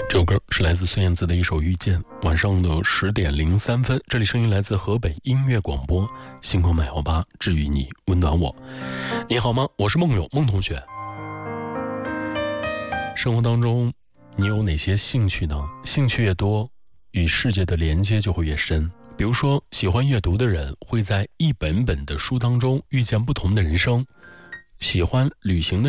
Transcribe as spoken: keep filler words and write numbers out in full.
这首歌是来自孙燕姿的一首《遇见》。晚上的十点零三分，这里声音来自河北音乐广播，星空买号吧，治愈你，温暖我。你好吗？我是梦友，梦同学。生活当中，你有哪些兴趣呢？兴趣越多，与世界的连接就会越深。比如说，喜欢阅读的人会在一本本的书当中遇见不同的人生；喜欢旅行的